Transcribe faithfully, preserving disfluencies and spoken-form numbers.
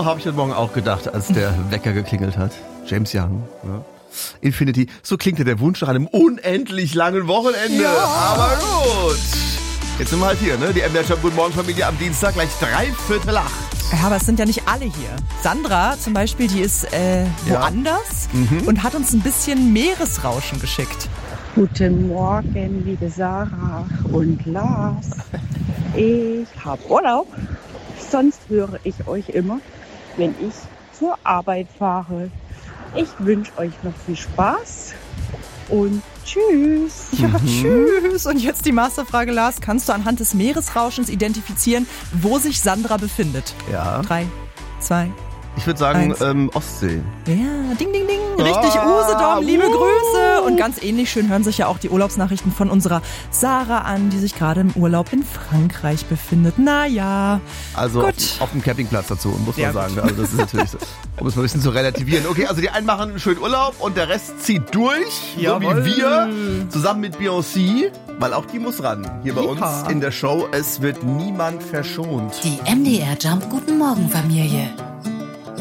So habe ich heute Morgen auch gedacht, als der Wecker geklingelt hat. James Young, ja. Infinity, so klingt ja der Wunsch nach einem unendlich langen Wochenende. Ja. Aber gut. Jetzt sind wir halt hier, ne? Die M D R Guten Morgen Familie am Dienstag, gleich drei Viertel acht. Ja, aber es sind ja nicht alle hier. Sandra zum Beispiel, die ist äh, woanders ja. mhm. und hat uns ein bisschen Meeresrauschen geschickt. Guten Morgen, liebe Sarah und Lars. Ich habe Urlaub. Sonst höre ich euch immer, wenn ich zur Arbeit fahre. Ich wünsche euch noch viel Spaß und tschüss. Ja, mhm. tschüss. Und jetzt die Masterfrage, Lars. Kannst du anhand des Meeresrauschens identifizieren, wo sich Sandra befindet? Ja. Drei, zwei, Ich würde sagen, ähm, Ostsee. Ja, ding, ding, ding. Richtig, ah, Usedom, liebe uh. Grüße. Und ganz ähnlich schön hören sich ja auch die Urlaubsnachrichten von unserer Sarah an, die sich gerade im Urlaub in Frankreich befindet. Naja, Also auf, auf dem Campingplatz dazu, muss man ja, sagen. Also das ist natürlich so, um es mal ein bisschen zu relativieren. Okay, also die einen machen einen schönen Urlaub und der Rest zieht durch, Jawohl. So wie wir, zusammen mit Beyoncé, weil auch die muss ran. Hier bei ja. uns in der Show, es wird niemand verschont. Die M D R Jump Guten Morgen Familie.